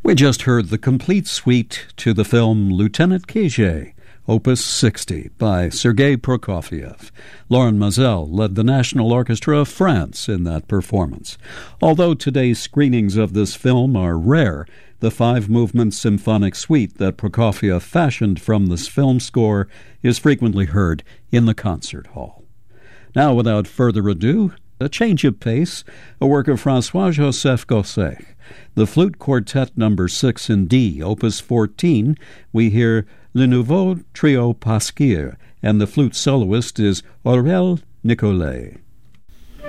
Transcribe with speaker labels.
Speaker 1: We just heard the complete suite to the film Lieutenant Kage, Opus 60, by Sergei Prokofiev. Lauren Mazel led the National Orchestra of France in that performance. Although today's screenings of this film are rare, the five-movement symphonic suite that Prokofiev fashioned from this film score is frequently heard in the concert hall. Now, without further ado, a change of pace, a work of François-Joseph Gossec. The Flute Quartet No. 6 in D, Opus 14, we hear Le Nouveau Trio Pasquier, and the flute soloist is Aurel Nicolet.